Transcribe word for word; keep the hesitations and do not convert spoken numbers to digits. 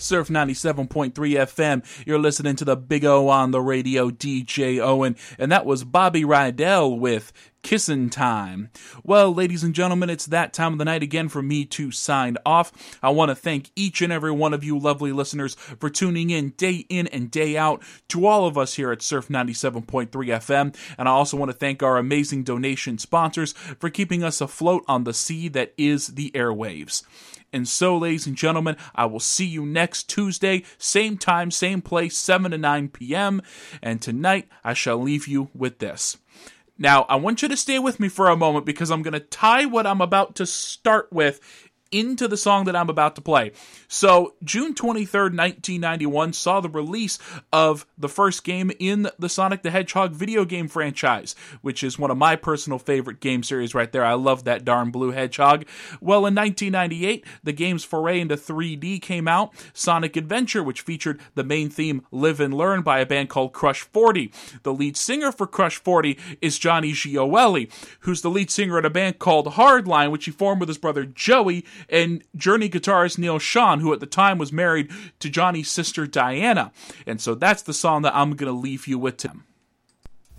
Surf ninety-seven point three F M. You're listening to the Big O on the radio, D J Owen, and that was Bobby Rydell with Kissin' Time. Well, ladies and gentlemen, it's that time of the night again for me to sign off. I want to thank each and every one of you lovely listeners for tuning in day in and day out to all of us here at Surf ninety-seven point three F M, and I also want to thank our amazing donation sponsors for keeping us afloat on the sea that is the airwaves. And so, ladies and gentlemen, I will see you next Tuesday, same time, same place, seven to nine p.m. And tonight, I shall leave you with this. Now, I want you to stay with me for a moment because I'm going to tie what I'm about to start with into the song that I'm about to play. So, June twenty-third, nineteen ninety-one saw the release of the first game in the Sonic the Hedgehog video game franchise, which is one of my personal favorite game series right there. I love that darn blue hedgehog. Well, in nineteen ninety-eight, the game's foray into three D came out, Sonic Adventure, which featured the main theme Live and Learn by a band called Crush forty. The lead singer for Crush forty is Johnny Gioeli, who's the lead singer in a band called Hardline, which he formed with his brother Joey, and Journey guitarist Neil Schon, who at the time was married to Johnny's sister Diana. And so that's the song that I'm going to leave you with, Tim.